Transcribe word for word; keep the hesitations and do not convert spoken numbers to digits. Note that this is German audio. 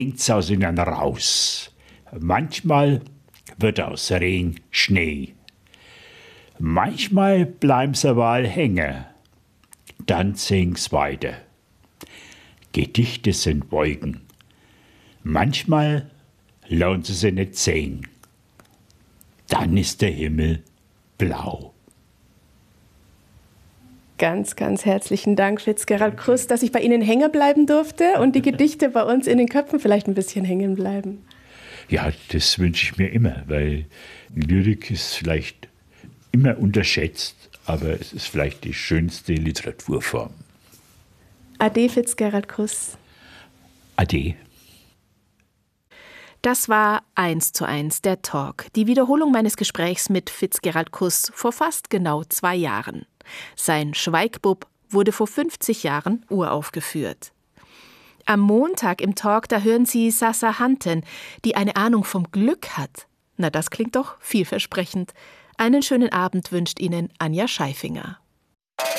Regt's aus ihnen raus. Manchmal wird aus Regen Schnee. Manchmal bleiben sie mal hängen. Dann sing's weiter. Gedichte sind Wolken. Manchmal lohnt sie sich nicht sehen. Dann ist der Himmel blau. Ganz, ganz herzlichen Dank, Fitzgerald Krust, dass ich bei Ihnen hängen bleiben durfte und die Gedichte bei uns in den Köpfen vielleicht ein bisschen hängen bleiben. Ja, das wünsche ich mir immer, weil Lyrik ist vielleicht immer unterschätzt, aber es ist vielleicht die schönste Literaturform. Ade, Fitzgerald Krust. Ade. Das war eins zu eins der Talk, die Wiederholung meines Gesprächs mit Fitzgerald Krust vor fast genau zwei Jahren. Sein Schweigbub wurde vor fünfzig Jahren uraufgeführt. Am Montag im Talk, da hören Sie Sasa Hanten, die eine Ahnung vom Glück hat. Na, das klingt doch vielversprechend. Einen schönen Abend wünscht Ihnen Anja Scheifinger.